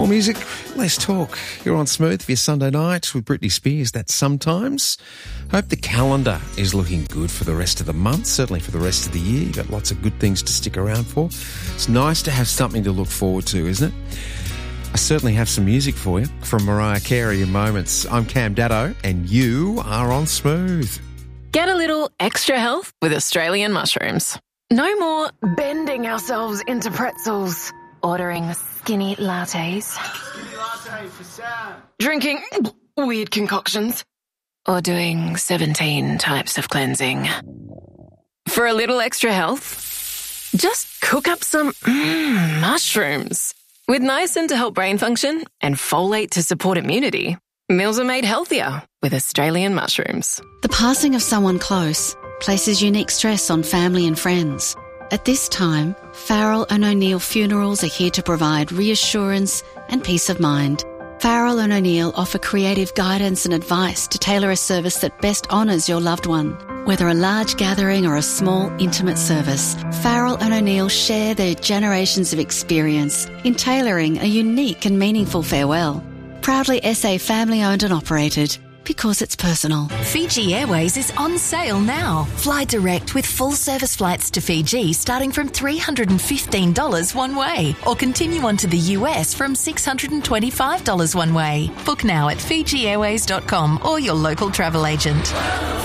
More music, less talk. You're on Smooth for your Sunday night with Britney Spears. That's sometimes. Hope the calendar is looking good for the rest of the month, certainly for the rest of the year. You've got lots of good things to stick around for. It's nice to have something to look forward to, isn't it? I certainly have some music for you from Mariah Carey in moments. I'm Cam Daddo, and you are on Smooth. Get a little extra health with Australian mushrooms. No more bending ourselves into pretzels, ordering skinny lattes, for Sam. drinking weird concoctions, or doing 17 types of cleansing. For a little extra health, just cook up some mushrooms. With niacin to help brain function and folate to support immunity, meals are made healthier with Australian mushrooms. The passing of someone close places unique stress on family and friends. At this time, Farrell and O'Neill Funerals are here to provide reassurance and peace of mind. Farrell and O'Neill offer creative guidance and advice to tailor a service that best honours your loved one. Whether a large gathering or a small, intimate service, Farrell and O'Neill share their generations of experience in tailoring a unique and meaningful farewell. Proudly SA family-owned and operated, because it's personal. Fiji Airways is on sale now. Fly direct with full service flights to Fiji starting from $315 one way, or continue on to the US from $625 one way. Book now at FijiAirways.com or your local travel agent.